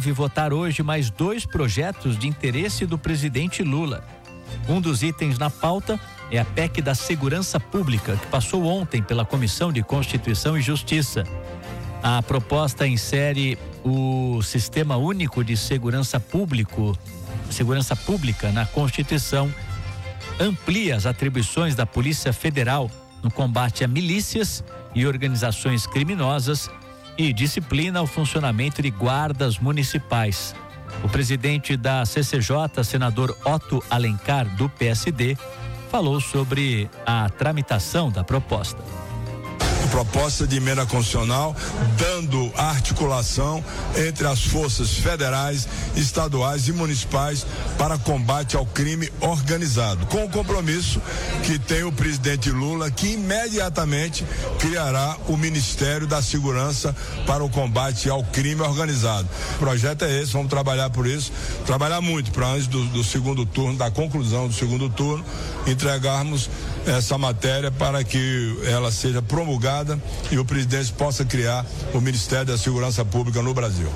deve votar hoje mais 2 projetos de interesse do presidente Lula. Um dos itens na pauta é a PEC da Segurança Pública, que passou ontem pela Comissão de Constituição e Justiça. A proposta insere o Sistema Único de Segurança Pública na Constituição, amplia as atribuições da Polícia Federal no combate a milícias e organizações criminosas e disciplina o funcionamento de guardas municipais. O presidente da CCJ, senador Otto Alencar, do PSD, falou sobre a tramitação da proposta. Proposta de emenda constitucional, dando articulação entre as forças federais, estaduais e municipais para combate ao crime organizado, com o compromisso que tem o presidente Lula, que imediatamente criará o Ministério da Segurança para o combate ao crime organizado. O projeto é esse, vamos trabalhar por isso, trabalhar muito para antes do segundo turno, da conclusão do segundo turno, entregarmos essa matéria para que ela seja promulgada e o presidente possa criar o Ministério da Segurança Pública no Brasil.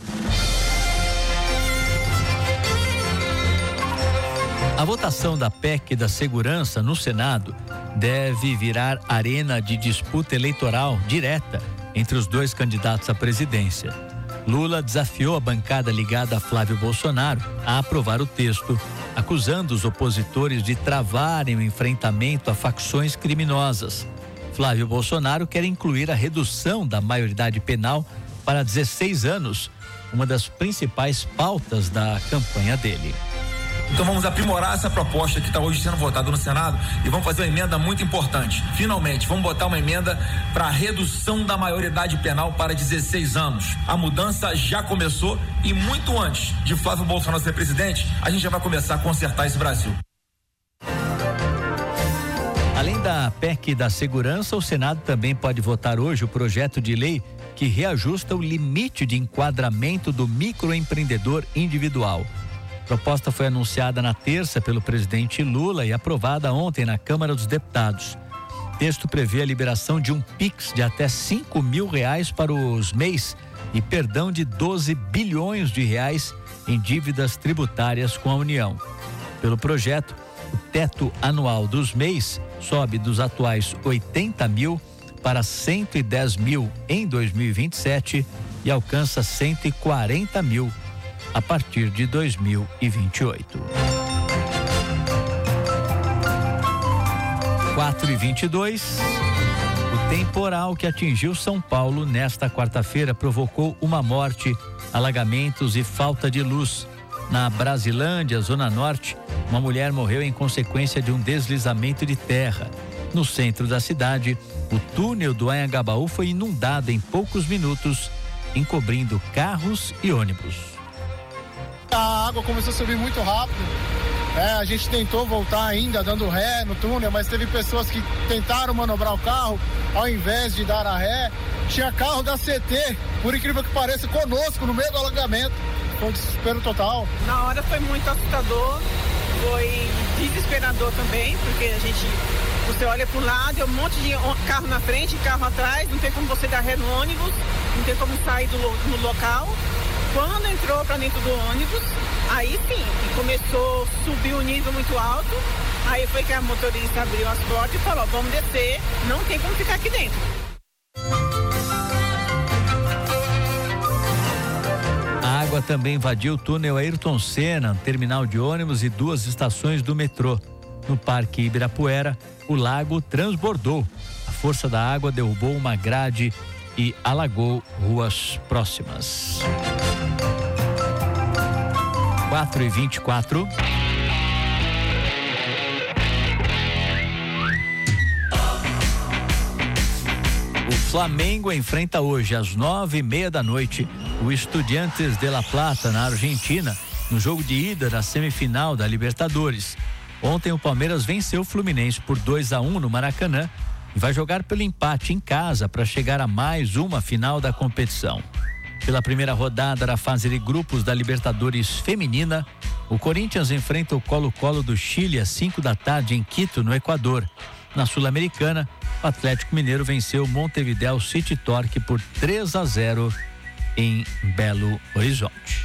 A votação da PEC da Segurança no Senado deve virar arena de disputa eleitoral direta entre os 2 candidatos à presidência. Lula desafiou a bancada ligada a Flávio Bolsonaro a aprovar o texto, acusando os opositores de travarem o enfrentamento a facções criminosas. Flávio Bolsonaro quer incluir a redução da maioridade penal para 16 anos, uma das principais pautas da campanha dele. Então vamos aprimorar essa proposta que está hoje sendo votada no Senado e vamos fazer uma emenda muito importante. Finalmente, vamos botar uma emenda para a redução da maioridade penal para 16 anos. A mudança já começou e muito antes de Flávio Bolsonaro ser presidente, a gente já vai começar a consertar esse Brasil. Além da PEC da Segurança, o Senado também pode votar hoje o projeto de lei que reajusta o limite de enquadramento do microempreendedor individual. A proposta foi anunciada na terça pelo presidente Lula e aprovada ontem na Câmara dos Deputados. O texto prevê a liberação de um PIX de até R$5 mil para os MEIs e perdão de 12 bilhões de reais em dívidas tributárias com a União. Pelo projeto, o teto anual dos MEIs sobe dos atuais 80 mil para 110 mil em 2027 e alcança 140 mil a partir de 2028. 4h22. O temporal que atingiu São Paulo nesta quarta-feira provocou uma morte, alagamentos e falta de luz. Na Brasilândia, Zona Norte, uma mulher morreu em consequência de um deslizamento de terra. No centro da cidade, o túnel do Anhangabaú foi inundado em poucos minutos, encobrindo carros e ônibus. A água começou a subir muito rápido. A gente tentou voltar ainda dando ré no túnel, mas teve pessoas que tentaram manobrar o carro ao invés de dar a ré. Tinha carro da CT, por incrível que pareça, conosco no meio do alagamento. Foi um desespero total. Na hora foi muito assustador, foi desesperador também, porque você olha para um lado, é um monte de carro na frente, carro atrás, não tem como você dar ré no ônibus, não tem como sair no local. Quando entrou para dentro do ônibus, aí sim, começou a subir um nível muito alto, aí foi que a motorista abriu as portas e falou, vamos descer, não tem como ficar aqui dentro. A água também invadiu o túnel Ayrton Senna, terminal de ônibus e 2 estações do metrô. No Parque Ibirapuera, o lago transbordou. A força da água derrubou uma grade e alagou ruas próximas. 4h24. O Flamengo enfrenta hoje às 9h30 da noite o Estudiantes de La Plata na Argentina, no jogo de ida da semifinal da Libertadores. Ontem o Palmeiras venceu o Fluminense por 2-1 no Maracanã e vai jogar pelo empate em casa para chegar a mais uma final da competição. Pela primeira rodada da fase de grupos da Libertadores feminina, o Corinthians enfrenta o Colo-Colo do Chile às 5 da tarde em Quito, no Equador. Na Sul-Americana, o Atlético Mineiro venceu o Montevideo City Torque por 3-0 em Belo Horizonte.